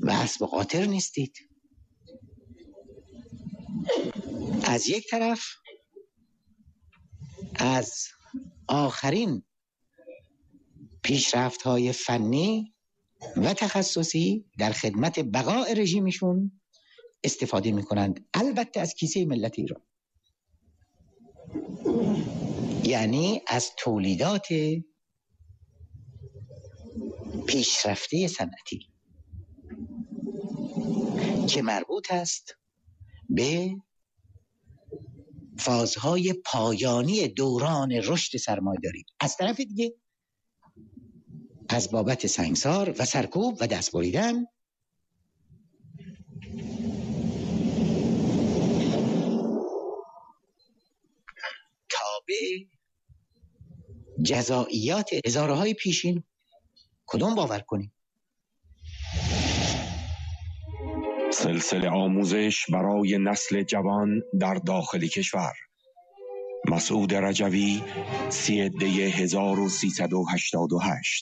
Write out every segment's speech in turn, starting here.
و اسب قاطر نیستید. از یک طرف از آخرین پیشرفت‌های فنی و تخصصی در خدمت بقای رژیمشون استفاده می‌کنند، البته از کیسه ملت ایران، یعنی از تولیدات پیشرفته صنعتی که مربوط است به فازهای پایانی دوران رشد سرمایه‌داری. از طرف دیگه از بابت سنگسار و سرکوب و دست بریدن تابع جزائیات هزارهای پیشین کدوم باور کنیم؟ سلسله آموزش برای نسل جوان در داخل کشور. مسعود رجوی، 3 دی 1388.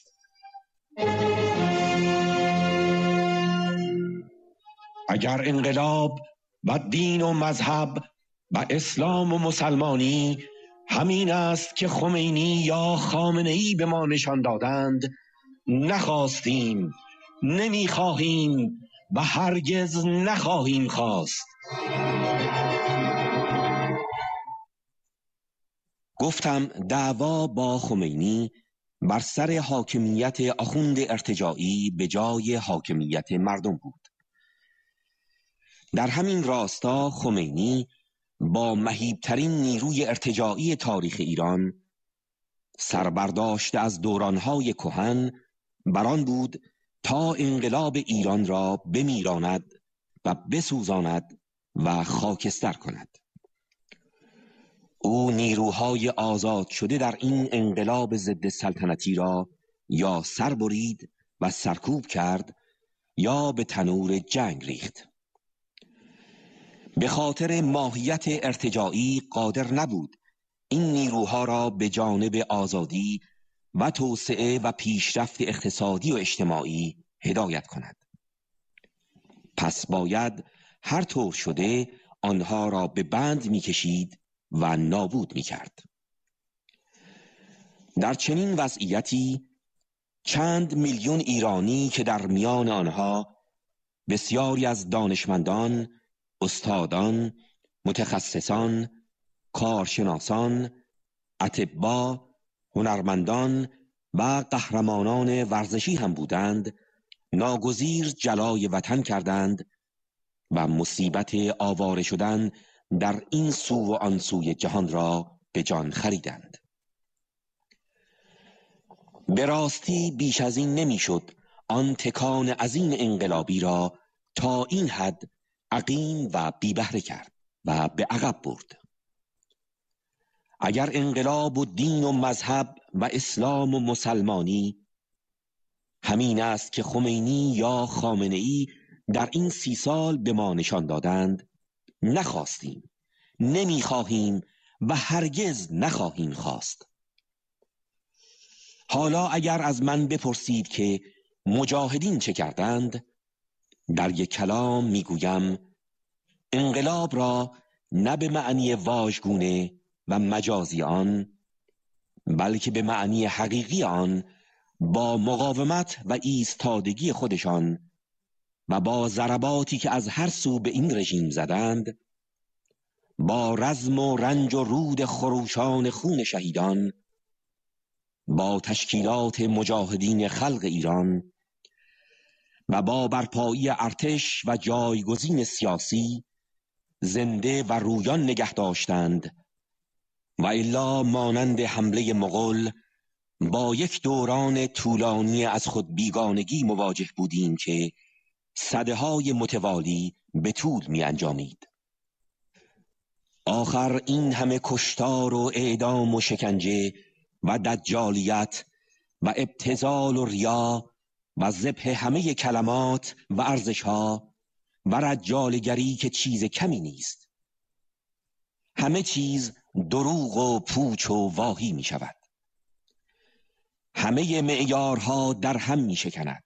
اگر انقلاب و دین و مذهب و اسلام و مسلمانی همین است که خمینی یا خامنه‌ای به ما نشان دادند، نخواستیم، نمیخواهیم و هرگز نخواهیم خواست. گفتم دعوا با خمینی بر سر حاکمیت آخوند ارتجاعی به جای حاکمیت مردم بود. در همین راستا خمینی با مهیبترین نیروی ارتجاعی تاریخ ایران سربرداشته از دورانهای کهن بران بود تا انقلاب ایران را بمیراند و بسوزاند و خاکستر کند. او نیروهای آزاد شده در این انقلاب ضد سلطنتی را یا سر برید و سرکوب کرد یا به تنور جنگ ریخت. به خاطر ماهیت ارتجاعی قادر نبود این نیروها را به جانب آزادی و توسعه و پیشرفت اقتصادی و اجتماعی هدایت کند. پس باید هر طور شده آنها را به بند می‌کشید و نابود می‌کرد. در چنین وضعیتی چند میلیون ایرانی که در میان آنها بسیاری از دانشمندان، استادان، متخصصان، کارشناسان، اطباء، هنرمندان و قهرمانان ورزشی هم بودند، ناگزیر جلای وطن کردند و مصیبت آواره شدن در این سو و آن سوی جهان را به جان خریدند. به راستی بیش از این نمیشد آن تکان عظیم انقلابی را تا این حد عقیم و بی بهره کرد و به عقب برد. اگر انقلاب و دین و مذهب و اسلام و مسلمانی همین است که خمینی یا خامنه‌ای در این 30 سال به ما نشان دادند، نخواستیم، نمیخواهیم و هرگز نخواهیم خواست. حالا اگر از من بپرسید که مجاهدین چه کردند، در یک کلام میگویم انقلاب را نه به معنی واژگونه و مجازی آن، بلکه به معنی حقیقی آن با مقاومت و ایستادگی خودشان و با ضرباتی که از هر سو به این رژیم زدند، با رزم و رنج و رود خروشان خون شهیدان، با تشکیلات مجاهدین خلق ایران و با برپایی ارتش و جایگزین سیاسی زنده و رویان نگه داشتند و الا مانند حمله مغول با یک دوران طولانی از خود بیگانگی مواجه بودیم که سده‌های متوالی به طول می انجامید. آخر این همه کشتار و اعدام و شکنجه و دجالیت و ابتذال و ریا و ذبح همه کلمات و ارزش‌ها و رجالگری که چیز کمی نیست. همه چیز دروغ و پوچ و واهی می شود. همه معیارها در هم می شکند